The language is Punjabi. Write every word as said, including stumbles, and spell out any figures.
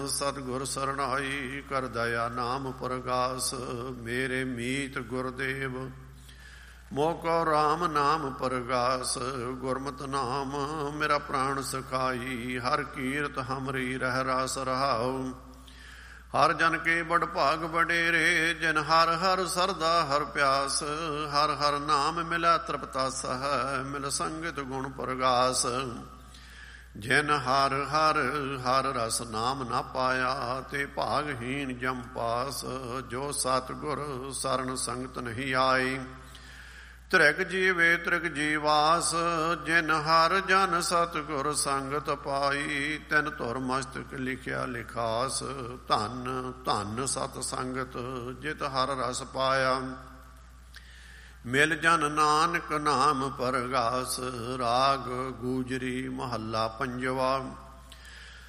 ਸਤਿਗੁਰ ਸਰਣਾਈ ਕਰ ਦਇਆ ਨਾਮ ਪ੍ਰਗਾਸ। ਮੇਰੇ ਮੀਤ ਗੁਰਦੇਵ ਮੋਕੋ ਰਾਮ ਨਾਮ ਪ੍ਰਗਾਸ। ਗੁਰਮਤਿ ਨਾਮ ਮੇਰਾ ਪ੍ਰਾਣ ਸਖਾਈ। ਹਰ ਕੀਰਤ ਹਮਰੀ ਰਹਿ ਰਾਸ ਰਹਾਉ। ਹਰ ਜਨ ਕੇ ਬੜ ਭਾਗ ਵਡੇਰੇ ਜਿਨ ਹਰ ਹਰ ਸਰਦਾ ਹਰ ਪਿਆਸ। ਹਰ ਹਰ ਨਾਮ ਮਿਲੈ ਤ੍ਰਿਪਤਾਸਾ ਮਿਲ ਸੰਗਤ ਗੁਣ ਪ੍ਰਗਾਸ। ਜਿਨ ਹਰ ਹਰ ਹਰ ਰਸ ਨਾਮ ਨਾ ਪਾਇਆ ਤੇ ਭਾਗਹੀਨ ਜਮ ਪਾਸ। ਜੋ ਸਤਿਗੁਰ ਸਰਣ ਸੰਗਤ ਨਹੀਂ ਆਈ ਤ੍ਰਿਗ ਜੀਵੇ ਤ੍ਰਿਗ ਜੀਵਾਸ। ਜਿਨ ਹਰ ਜਨ ਸਤਿਗੁਰ ਸੰਗਤ ਪਾਈ ਤਿਨ ਧੁਰ ਮਸਤਕ ਲਿਖਿਆ ਲਿਖਾਸ। ਧੰਨ ਧੰਨ ਸਤ ਸੰਗਤ ਜਿਤ ਹਰ ਰਸ ਪਾਇਆ ਮਿਲ ਜਨ ਨਾਨਕ ਨਾਮ ਪਰਗਾਸ। ਰਾਗ ਗੂਜਰੀ ਮਹੱਲਾ ਪੰਜਵਾ।